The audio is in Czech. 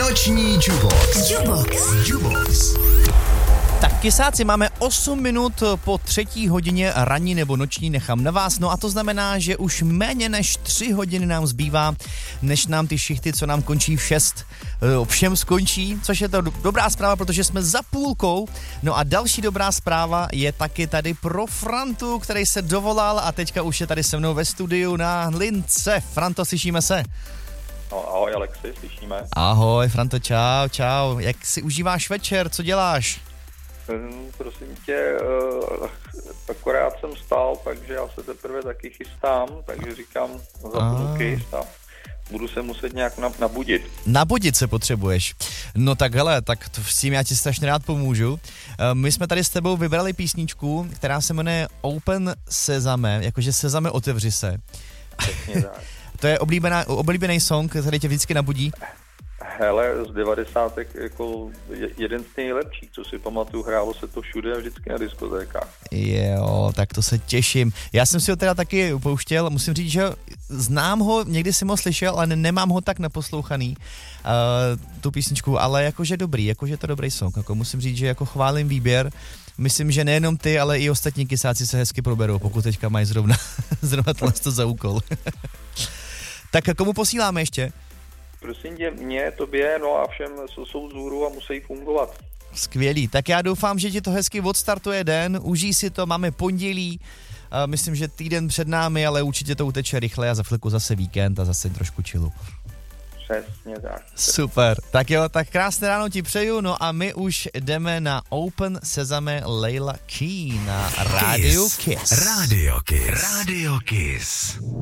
Noční Jubox. Tak kysáci, máme 8 minut po 3. hodině ranní nebo noční, nechám na vás. No a to znamená, že už méně než 3 hodiny nám zbývá, než nám ty šichty, co nám končí v 6, všem skončí, což je to dobrá zpráva, protože jsme za půlkou. No a další dobrá zpráva je taky tady pro Frantu, který se dovolal a teďka už je tady se mnou ve studiu na lince. Franto, slyšíme se? No, ahoj Alexi, slyšíme. Ahoj Franto, čau. Jak si užíváš večer, co děláš? Prosím tě, akorát jsem stál, takže já se teprve taky chystám, takže říkám, zapnu kyst a budu se muset nějak nabudit. Nabudit se potřebuješ. No tak hele, tak s tím já ti strašně rád pomůžu. My jsme tady s tebou vybrali písničku, která se jmenuje Open Sesame, jakože Sezame, otevři se. Přesně tak. To je oblíbený song, který tě vždycky nabudí? Hele, z 90. jako jeden z nejlepších, co si pamatuju, hrálo se to všude a vždycky na diskotékách. Jo, tak to se těším. Já jsem si ho teda taky pouštěl, musím říct, že znám ho, někdy jsem ho slyšel, ale nemám ho tak naposlouchaný, tu písničku, ale jakože to dobrý song, jako musím říct, že jako chválím výběr. Myslím, že nejenom ty, ale i ostatní kysáci se hezky proberou, pokud teďka mají zrovna to za úkol. Tak komu posíláme ještě? Prosím tě, mě, tobě, no a všem, co jsou vzhůru a musí fungovat. Skvělý, tak já doufám, že ti to hezky odstartuje den, užij si to, máme pondělí, myslím, že týden před námi, ale určitě to uteče rychle a za chvilku zase víkend a zase trošku chillu. Přesně tak. Super, tak jo, tak krásné ráno ti přeju, no a my už jdeme na Open Sesame Layla Key na Radio Kiss. Radio Kiss.